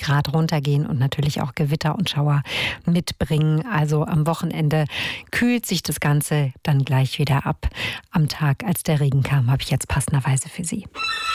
Grad runtergehen und natürlich auch Gewitter und Schauer mitbringen. Also am Wochenende kühlt sich das Ganze dann gleich wieder ab. Am Tag, als der Regen kam, habe ich jetzt passenderweise für Sie.